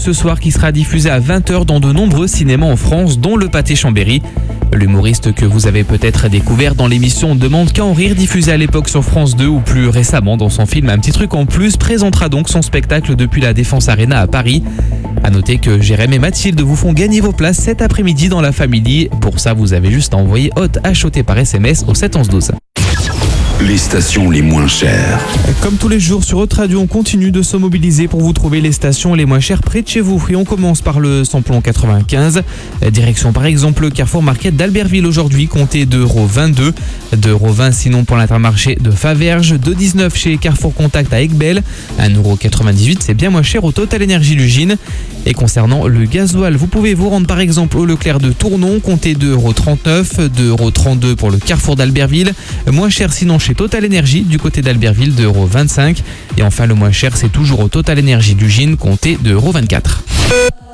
ce soir qui sera diffusé à 20h dans de nombreux cinémas en France, dont le Pâté Chambéry. L'humoriste que vous avez peut-être découvert dans l'émission Demande qu'à en rire, diffusée à l'époque sur France 2 ou plus récemment dans son film Un petit truc en plus, présentera donc son spectacle depuis la Défense Arena à Paris. A noter que Jérém et Mathilde vous font gagner vos places cet après-midi dans la Family. Pour ça, vous avez juste à envoyer hôte HOT par SMS au 7 11 12. Les stations les moins chères. Comme tous les jours sur Haute Radio, on continue de se mobiliser pour vous trouver les stations les moins chères près de chez vous. Et on commence par le samplon 95. Direction par exemple le Carrefour Market d'Albertville aujourd'hui, comptez 2,22 €. 2,20 € sinon pour l'Intermarché de Faverges. 2,19 € chez Carrefour Contact à Aiguebelle. 1,98 €, c'est bien moins cher au Total Énergie Lugine. Et concernant le gasoil, vous pouvez vous rendre par exemple au Leclerc de Tournon, comptez 2,39 €. 2,32 € pour le Carrefour d'Albertville. Moins cher sinon chez Total Énergie du côté d'Albertville, 2,25 €. Et enfin le moins cher c'est toujours au Total Énergie d'Ugine, comptez 2,24 €.